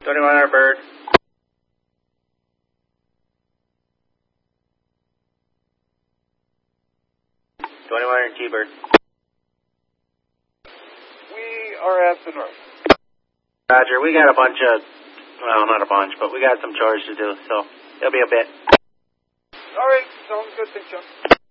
21 Bird. 21 T-Bird. We are at the north. Roger, we got a bunch of, well, not a bunch, but we got some chores to do, so it'll be a bit. All right, sounds good, thanks, John.